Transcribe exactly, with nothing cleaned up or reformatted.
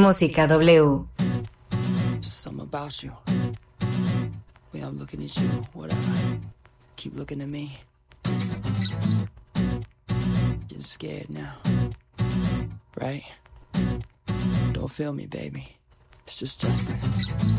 Música W. Just something about you. Way I'm looking at you, whatever. Keep looking at me. Getting scared now. Right? Don't feel me, baby. It's just Justin.